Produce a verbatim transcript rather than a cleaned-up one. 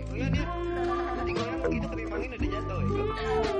Oh iya dia, dia tinggalnya begitu tapi emangnya udah jatuh ya?